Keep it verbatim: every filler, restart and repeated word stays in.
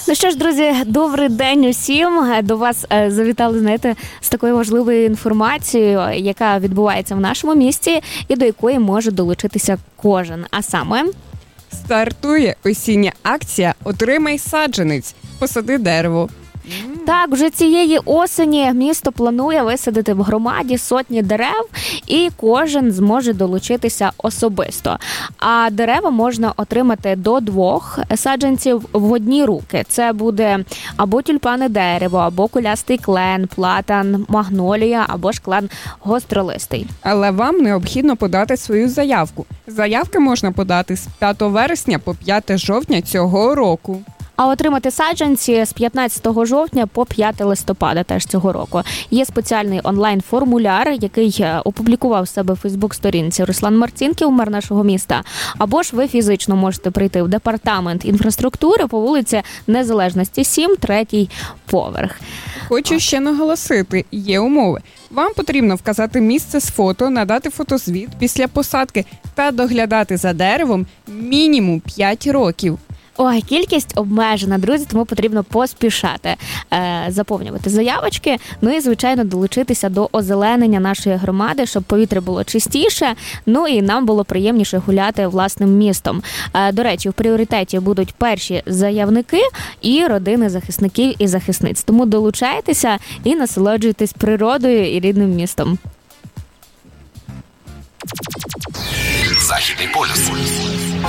Ну що ж, друзі, добрий день усім. До вас завітали, знаєте, з такою важливою інформацією, яка відбувається в нашому місті і до якої може долучитися кожен. А саме... Стартує осіння акція «Отримай саджанець. Посади дерево». Так, вже цієї осені місто планує висадити в громаді сотні дерев, і кожен зможе долучитися особисто. А дерева можна отримати до двох саджанців в одні руки. Це буде або тюльпане дерево, або кулястий клен, платан, магнолія, або ж клен гостролистий. Але вам необхідно подати свою заявку. Заявки можна подати з п'ятого вересня по п'яте жовтня цього року. А отримати саджанці з п'ятнадцятого жовтня по п'яте листопада теж цього року. Є спеціальний онлайн-формуляр, який опублікував в себе в Фейсбук-сторінці Руслан Марцінків, мер нашого міста. Або ж ви фізично можете прийти в департамент інфраструктури по вулиці Незалежності, сім, третій поверх. Хочу ще наголосити, є умови. Вам потрібно вказати місце з фото, надати фотозвіт після посадки та доглядати за деревом мінімум п'ять років. Ой, кількість обмежена, друзі, тому потрібно поспішати е, заповнювати заявочки, ну і, звичайно, долучитися до озеленення нашої громади, щоб повітря було чистіше, ну і нам було приємніше гуляти власним містом. Е, до речі, в пріоритеті будуть перші заявники і родини захисників і захисниць. Тому долучайтеся і насолоджуйтесь природою і рідним містом. Західний полюс.